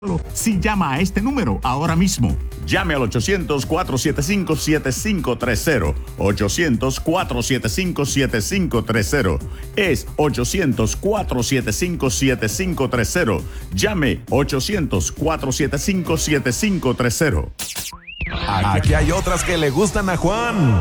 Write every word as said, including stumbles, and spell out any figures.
Si llama a este número ahora mismo. Llame al ochocientos, cuatro siete cinco, siete cinco tres cero. ochocientos, cuatro siete cinco, siete cinco tres cero. Es ochocientos, cuatro siete cinco, siete cinco tres cero. Llame ochocientos, cuatro siete cinco, siete cinco tres cero. Aquí hay otras que le gustan a Juan.